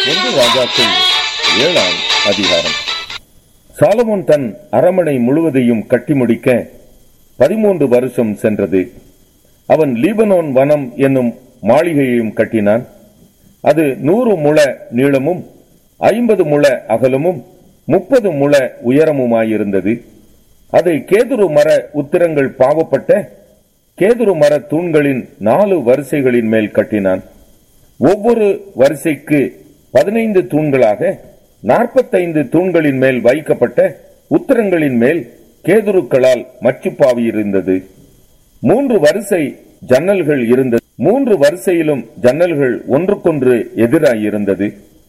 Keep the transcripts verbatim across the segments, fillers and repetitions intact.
ஒன்று ராஜாக்கள் ஏழாம் அதிகாரம். சாலமோன் தன் அரமனை முழுவதையும் கட்டி முடிக்க பதிமூன்று வருஷம் சென்றது. அவன் லீபனோன் வனம் என்னும் மாளிகையையும் கட்டினான். அது நூறு முழ நீளமும் ஐம்பது முழ அகலமும் முப்பது முழ உயரமுமாயிருந்தது. அதை கேதுரு மர உத்திரங்கள் பாவப்பட்ட கேதுரு மர தூண்களின் நாலு வரிசைகளின் மேல் கட்டினான். ஒவ்வொரு வரிசைக்கு பதினைந்து தூண்களாக நாற்பத்தைந்து தூண்களின் மேல் வைக்கப்பட்ட உத்திரங்களின் மேல் கேதுருக்களால் மச்சுப்பாவி இருந்தது. மூன்று வரிசை ஜன்னல்கள் இருந்தது. மூன்று வரிசையிலும் ஜன்னல்கள் ஒன்றுக்கொன்று எதிராயிருந்தது.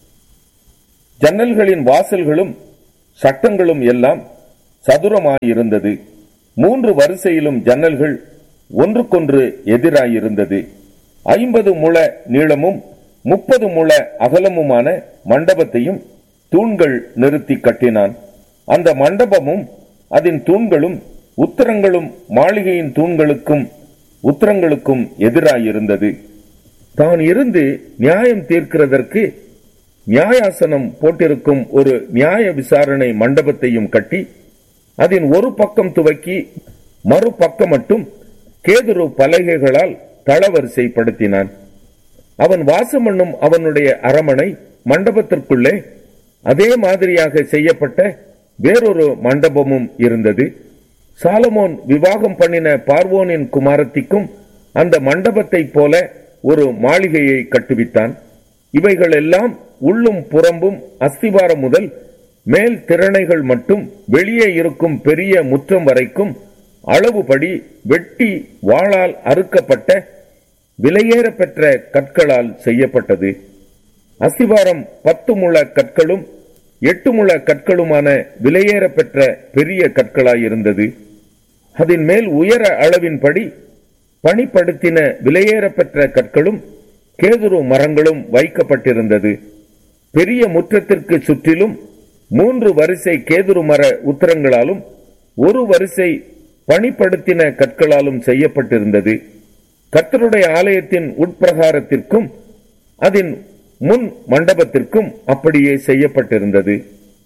ஜன்னல்களின் வாசல்களும் சட்டங்களும் எல்லாம் சதுரமாயிருந்தது. மூன்று வரிசையிலும் ஜன்னல்கள் ஒன்றுக்கொன்று எதிராயிருந்தது. ஐம்பது முழ நீளமும் முப்பது முழ அகலமுமான மண்டபத்தையும் தூண்கள் நிறுத்தி கட்டினான். அந்த மண்டபமும் அதன் தூண்களும் உத்திரங்களும் மாளிகையின் தூண்களுக்கும் உத்திரங்களுக்கும் எதிராயிருந்தது. தான் இருந்து நியாயம் தீர்க்கிறதற்கு நியாயாசனம் போட்டிருக்கும் ஒரு நியாய விசாரணை மண்டபத்தையும் கட்டி அதன் ஒரு பக்கம் துவக்கி மறுபக்கம் மட்டும் கேதுரு பலகைகளால் தளவரிசைப்படுத்தினான். அவன் வாசம் பண்ணும் அவனுடைய அரமனை மண்டபத்திற்குள்ளே அதே மாதிரியாக செய்யப்பட்ட வேறொரு மண்டபமும் இருந்தது. சாலமோன் விவாகம் பண்ணின பார்வோனின் குமாரத்திக்கும் அந்த மண்டபத்தை போல ஒரு மாளிகையை கட்டுவித்தான். இவைகள் எல்லாம் உள்ளும் புறம்பும் அஸ்திவாரம் முதல் மேல் திறனைகள் மட்டும் வெளியே இருக்கும் பெரிய முற்றம் வரைக்கும் அளவுபடி வெட்டி வாளால் அறுக்கப்பட்ட விலையேற பெற்ற கற்களால் செய்யப்பட்டது. அஸ்திவாரம் பத்து முழ கற்களும் எட்டு முழ கற்களுமான விலையேற பெற்ற பெரிய கற்களாயிருந்தது. அதன் மேல் உயர அளவின்படி பணிப்படுத்தின விலையேற பெற்ற கற்களும் கேதுரு மரங்களும் வைக்கப்பட்டிருந்தது. பெரிய முற்றத்திற்கு சுற்றிலும் மூன்று வரிசை கேதுரு மர உத்திரங்களாலும் ஒரு வரிசை பணிப்படுத்தின கற்களாலும் செய்யப்பட்டிருந்தது. கர்த்தருடைய ஆலயத்தின் உட்பிரகாரத்திற்கும் அதன் முன் மண்டபத்திற்கும் அப்படியே செய்யப்பட்டிருந்தது.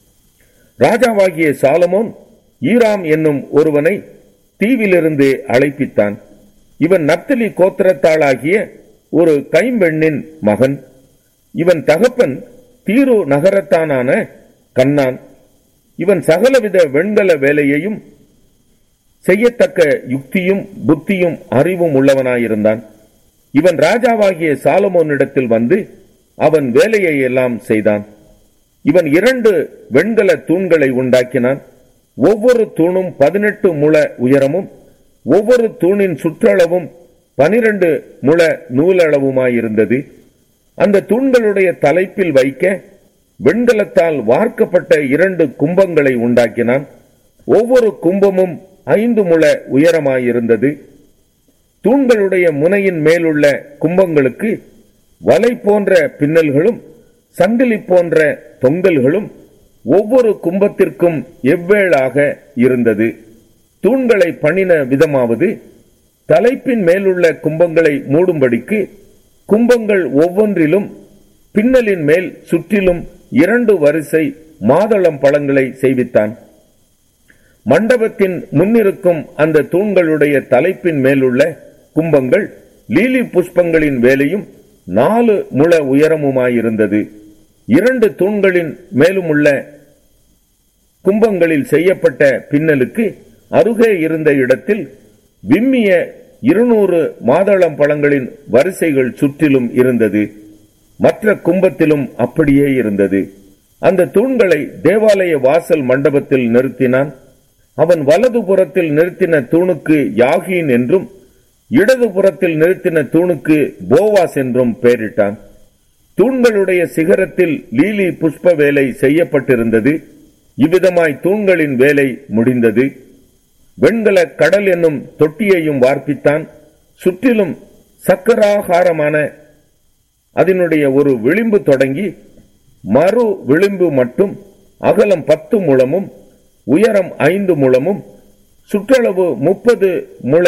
ராஜாவாகிய சாலமோன் ஈராம் என்னும் ஒருவனை தீவிலிருந்து அழைப்பித்தான். இவன் நப்தலி கோத்திரத்தாளாகிய ஒரு கைம்பெண்ணின் மகன். இவன் தகப்பன் தீரு நகரத்தானான கண்ணான். இவன் சகலவித வெண்கல வேலையையும் செய்யத்தக்க யுக்தியும் புத்தியும் அறிவும் உள்ளவனாயிருந்தான். இவன் ராஜாவாகிய சாலமோனிடத்தில் வந்து அவன் வேலையை எல்லாம் செய்தான். இவன் இரண்டு வெண்கல தூண்களை உண்டாக்கினான். ஒவ்வொரு தூணும் பதினெட்டு முழ உயரமும் ஒவ்வொரு தூணின் சுற்றளவும் பனிரெண்டு முழ நூலளவுமாயிருந்தது. அந்த தூண்களுடைய தலைப்பில் வைக்க வெண்கலத்தால் வார்க்கப்பட்ட இரண்டு கும்பங்களை உண்டாக்கினான். ஒவ்வொரு கும்பமும் ஐந்து முழ உயரமாயிருந்தது. தூண்களுடைய முனையின் மேலுள்ள கும்பங்களுக்கு வலை போன்ற பின்னல்களும் சங்கிலி போன்ற தொங்கல்களும் ஒவ்வொரு கும்பத்திற்கும் எவ்வேளாக இருந்தது. தூண்களை பண்ணின விதமாவது தலைப்பின் மேலுள்ள கும்பங்களை மூடும்படிக்கு கும்பங்கள் ஒவ்வொன்றிலும் பின்னலின் மேல் சுற்றிலும் இரண்டு வரிசை மாதளம் பழங்களை செய்வித்தான். மண்டபத்தின் முன்னிருக்கும் அந்த தூண்களுடைய தலைப்பின் மேலுள்ள கும்பங்கள் லீலி புஷ்பங்களின் வேலையும் நாலு முழ உயரமுமாயிருந்தது. இரண்டு தூண்களின் மேலுமுள்ள கும்பங்களில் செய்யப்பட்ட பின்னலுக்கு அருகே இருந்த இடத்தில் விம்மிய இருநூறு மாதளம் பழங்களின் வரிசைகள் சுற்றிலும் இருந்தது. மற்ற கும்பத்திலும் அப்படியே இருந்தது. அந்த தூண்களை தேவாலய வாசல் மண்டபத்தில் நிறுத்தினான். அவன் வலது புறத்தில் நிறுத்தின தூணுக்கு யாகீன் என்றும் இடது புறத்தில் நிறுத்தின தூணுக்கு போவாஸ் என்றும் பெயரிட்டான். தூண்களுடைய சிகரத்தில் லீலி புஷ்ப வேலை செய்யப்பட்டிருந்தது. இவ்விதமாய் தூண்களின் வேலை முடிந்தது. வெண்கல கடல் என்னும் தொட்டியையும் வார்ப்பித்தான். சுற்றிலும் சக்கராகாரமான அதனுடைய ஒரு விளிம்பு தொடங்கி மறு விளிம்பு மட்டும் அகலம் பத்து முழமும் உயரம் ஐந்து முழமும் சுற்றளவு முப்பது முழ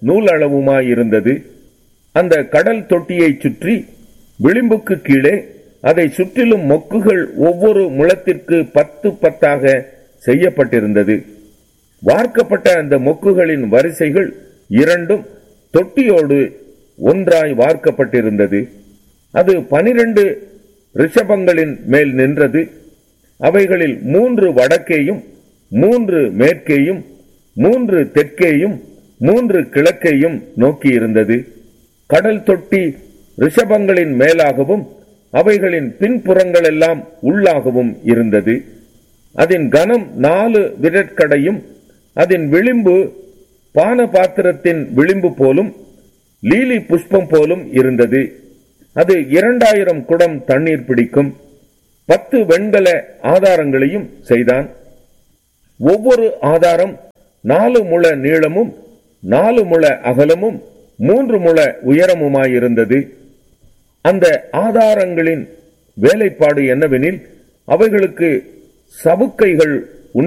நூலளவுமாயிருந்தது. அந்த கடல் தொட்டியை சுற்றி விளிம்புக்கு கீழே அதை சுற்றிலும் மொக்குகள் ஒவ்வொரு முழத்திற்கு பத்து பத்தாக செய்யப்பட்டிருந்தது. வார்க்கப்பட்ட அந்த மொக்குகளின் வரிசைகள் இரண்டும் தொட்டியோடு ஒன்றாய் வார்க்கப்பட்டிருந்தது. அது பனிரண்டு ரிஷபங்களின் மேல் நின்றது. அவைகளில் மூன்று வடக்கேயும் மூன்று மேற்கேயும் மூன்று தெற்கேயும் மூன்று கிழக்கேயும் நோக்கியிருந்தது. கடல் தொட்டி ரிஷபங்களின் மேலாகவும் அவைகளின் பின்புறங்கள் எல்லாம் உள்ளாகவும் இருந்தது. அதன் கனம் நாலு விரற்கடையும் அதன் விளிம்பு பான பாத்திரத்தின் விளிம்பு போலும் லீலி புஷ்பம் போலும் இருந்தது. அது இரண்டாயிரம் குடம் தண்ணீர் பிடிக்கும். பத்து வெண்கல ஆதாரங்களையும் செய்தான். ஒவ்வொரு ஆதாரம் நாலு முழ நீளமும் நாலு முழ அகலமும் மூன்று முழ உயரமுமாயிருந்தது. அந்த ஆதாரங்களின் வேலைப்பாடு என்னவெனில், அவைகளுக்கு சவுக்கைகள்